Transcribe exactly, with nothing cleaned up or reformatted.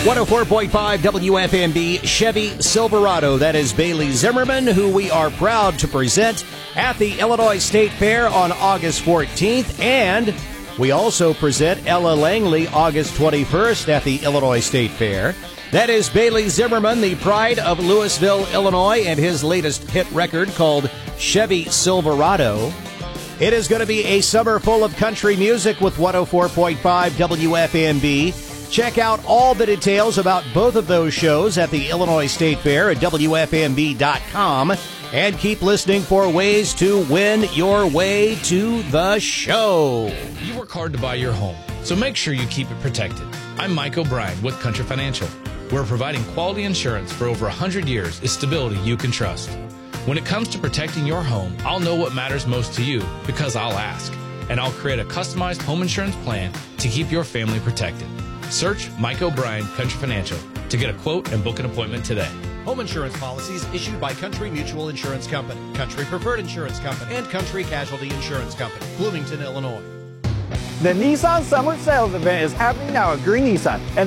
one oh four point five W F M B Chevy Silverado. That is Bailey Zimmerman, who we are proud to present at the Illinois State Fair on August fourteenth. And we also present Ella Langley August twenty-first at the Illinois State Fair. That is Bailey Zimmerman, the pride of Louisville, Illinois, and his latest hit record called Chevy Silverado. It is going to be a summer full of country music with one oh four point five W F M B. Check out all the details about both of those shows at the Illinois State Fair at W F M B dot com. And keep listening for ways to win your way to the show. You work hard to buy your home, so make sure you keep it protected. I'm Mike O'Brien with Country Financial. We're providing quality insurance for over one hundred years is stability you can trust. When it comes to protecting your home, I'll know what matters most to you because I'll ask. And I'll create a customized home insurance plan to keep your family protected. Search Mike O'Brien Country Financial to get a quote and book an appointment today. Home insurance policies issued by Country Mutual Insurance Company, Country Preferred Insurance Company, and Country Casualty Insurance Company, Bloomington, Illinois. The Nissan Summer Sales Event is happening now at Green Nissan. And